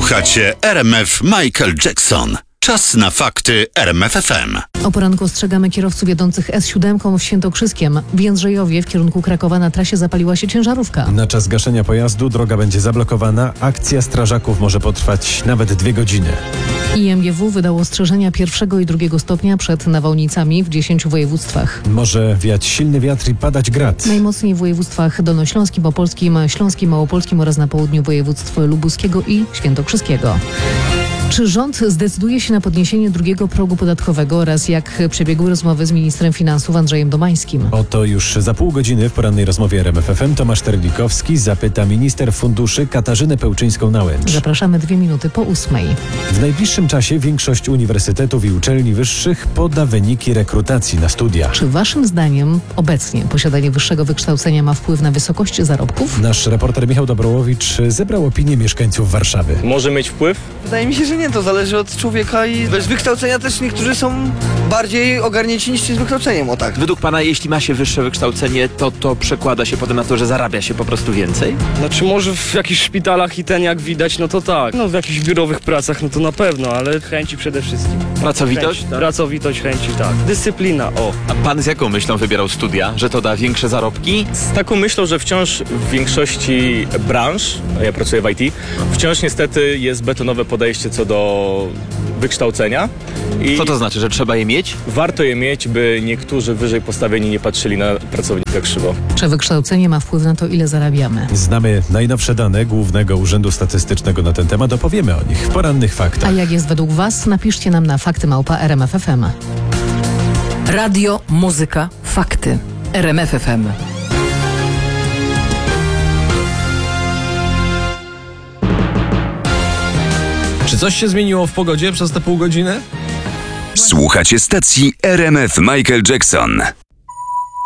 Słuchacie RMF Michael Jackson. Czas na fakty RMF FM. O poranku ostrzegamy kierowców jadących S7 w Świętokrzyskiem. W Jędrzejowie w kierunku Krakowa na trasie zapaliła się ciężarówka. Na czas gaszenia pojazdu droga będzie zablokowana. Akcja strażaków może potrwać nawet 2 godziny. IMGW wydało ostrzeżenia 1. i 2. stopnia przed nawałnicami w 10 województwach. Może wiać silny wiatr i padać grad. Najmocniej w województwach dolnośląskim, opolskim, śląskim, małopolskim oraz na południu województw lubuskiego i świętokrzyskiego. Czy rząd zdecyduje się na podniesienie drugiego progu podatkowego oraz jak przebiegły rozmowy z ministrem finansów Andrzejem Domańskim? O to już za pół godziny w porannej rozmowie RMF FM Tomasz Terlikowski zapyta minister funduszy Katarzynę Pełczyńską-Nałęcz. Zapraszamy 2 minuty po 8. W najbliższym czasie większość uniwersytetów i uczelni wyższych poda wyniki rekrutacji na studia. Czy waszym zdaniem obecnie posiadanie wyższego wykształcenia ma wpływ na wysokość zarobków? Nasz reporter Michał Dobrołowicz zebrał opinię mieszkańców Warszawy. Może mieć wpływ? Wydaje mi się, że nie, to zależy od człowieka i bez wykształcenia też niektórzy są bardziej ogarnięci niż ci z wykształceniem, o tak. Według pana, jeśli ma się wyższe wykształcenie, to przekłada się potem na to, że zarabia się po prostu więcej? Znaczy może w jakichś szpitalach i jak widać, no to tak. No w jakichś biurowych pracach, no to na pewno, ale chęci przede wszystkim. Pracowitość? Chęci, tak. Pracowitość, chęci, tak. Dyscyplina, o. A pan z jaką myślą wybierał studia? Że to da większe zarobki? Z taką myślą, że wciąż w większości branż, a ja pracuję w IT, wciąż niestety jest betonowe podejście co do wykształcenia. I Co to znaczy, że trzeba je mieć? warto je mieć, by niektórzy wyżej postawieni nie patrzyli na pracownika krzywo. Czy wykształcenie ma wpływ na to, ile zarabiamy? Znamy najnowsze dane Głównego Urzędu Statystycznego na ten temat. Opowiemy o nich w porannych faktach. A jak jest według was? Napiszcie nam na fakty@rmf.fm. Radio, muzyka, fakty. RMF FM. Czy coś się zmieniło w pogodzie przez te pół godziny? Słuchacie stacji RMF Michael Jackson.